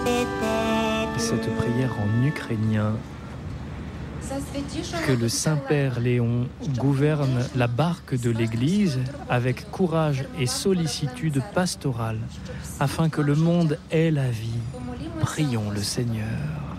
Cette prière en ukrainien. Que le Saint-Père Léon gouverne la barque de l'Église avec courage et sollicitude pastorale, afin que le monde ait la vie. Prions le Seigneur.